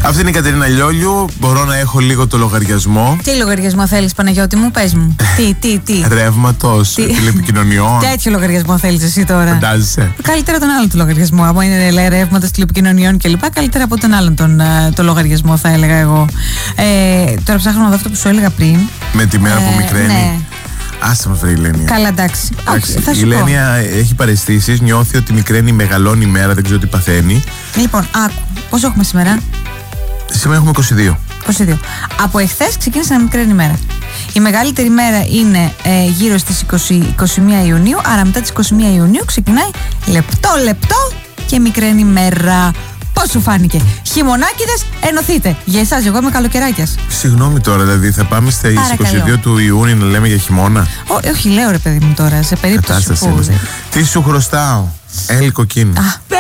Αυτή είναι η Κατερίνα Λιόλιου. Μπορώ να έχω λίγο το λογαριασμό. Τι λογαριασμό θέλεις, Παναγιώτη μου, πες μου. Τι. Ρεύματος, τηλεπικοινωνιών. Τέτοιο λογαριασμό θέλεις εσύ τώρα. Φαντάζεσαι. Καλύτερα τον άλλον το λογαριασμό. Αν είναι ρεύματος, τηλεπικοινωνιών κλπ. Καλύτερα από τον άλλον το λογαριασμό, θα έλεγα εγώ. Τώρα ψάχνω να δω αυτό που σου έλεγα πριν. Με τη μέρα που μικραίνει. Ναι. Άσε με βρε η Λένια. Καλά, εντάξει. Η Λένια έχει παραισθήσεις, νιώθει ότι μικραίνει, μεγαλώνει η μέρα, δεν ξέρω τι παθαίνει. Λοιπόν, άκου. Πόσο έχουμε σήμερα? Σήμερα έχουμε 22. Από εχθές ξεκίνησε να μικραίνει η μέρα. Η μεγαλύτερη μέρα είναι γύρω στις 21 Ιουνίου. Άρα μετά τις 21 Ιουνίου ξεκινάει λεπτό και μικραίνει η μέρα. Πώς σου φάνηκε? Χειμωνάκηδες, ενωθείτε. Για εσάς, εγώ είμαι καλοκαιράκιας. Συγγνώμη τώρα, δηλαδή θα πάμε στις 22 του Ιούνιου να λέμε για χειμώνα? Όχι, λέω ρε παιδί μου τώρα, σε περίπτωση που... Τι σου χρωστάω? Έλ κοκκίνη.